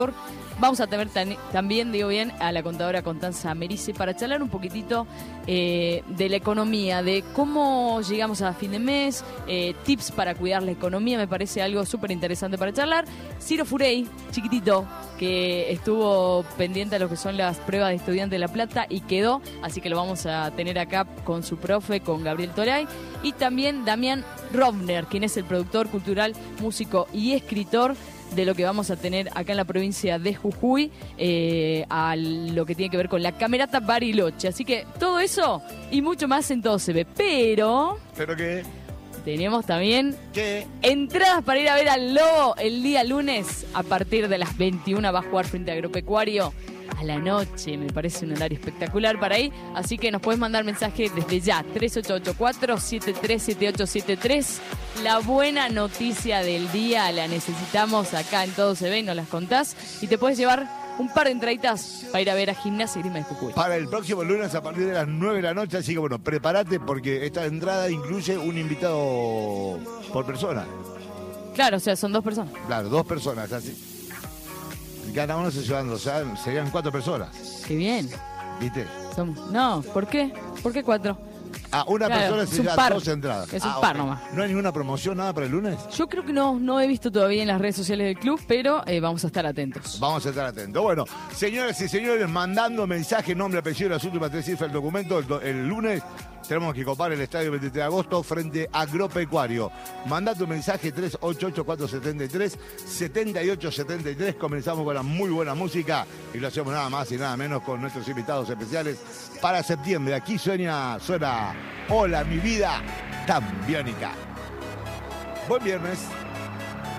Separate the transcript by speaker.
Speaker 1: Vamos a tener también, digo bien, a la contadora Constanza Merice para charlar un poquitito de la economía, de cómo llegamos a fin de mes, tips para cuidar la economía, me parece algo súper interesante para charlar. Ciro Furey, chiquitito, que estuvo pendiente a lo que son las pruebas de estudiante de La Plata y quedó, así que lo vamos a tener acá con su profe, con Gabriel Toray, y también Damián Rovner, quien es el productor cultural, músico y escritor de lo que vamos a tener acá en la provincia de Jujuy, a lo que tiene que ver con la Camerata Bariloche. Así que todo eso y mucho más en Todo se ve. ¿Pero
Speaker 2: qué?
Speaker 1: Tenemos también
Speaker 2: ¿Qué?
Speaker 1: Entradas para ir a ver al Lobo el día lunes a partir de las 21. Va a jugar frente a Agropecuario a la noche. Me parece un horario espectacular para ir. Así que nos puedes mandar mensaje desde ya. 3884-737873. La buena noticia del día la necesitamos acá en Todo se ve y nos las contás. Y te puedes llevar un par de entraditas para ir a ver a Gimnasia y Grima de Jujuy.
Speaker 2: Para el próximo lunes a partir de las 9 de la noche. Así que bueno, prepárate porque esta entrada incluye un invitado por persona.
Speaker 1: Claro, o sea, son 2 personas.
Speaker 2: Claro, 2 personas, así. Cada uno se llevan, o sea, serían 4 personas.
Speaker 1: Qué bien.
Speaker 2: ¿Viste?
Speaker 1: No, ¿por qué? ¿Por qué 4?
Speaker 2: Ah, una persona se lleva 2 entradas.
Speaker 1: Es un par
Speaker 2: okay.
Speaker 1: nomás.
Speaker 2: ¿No hay ninguna promoción, nada para el lunes?
Speaker 1: Yo creo que no he visto todavía en las redes sociales del club, pero vamos a estar atentos.
Speaker 2: Vamos a estar atentos. Bueno, señoras y señores, mandando mensaje, nombre, apellido, las últimas 3 cifras del documento. El lunes tenemos que copar el estadio 23 de agosto frente a Agropecuario. Mandá tu mensaje 388-473-7873. Comenzamos con la muy buena música y lo hacemos nada más y nada menos con nuestros invitados especiales para septiembre. Aquí suena Hola, mi vida tan biónica. Buen viernes.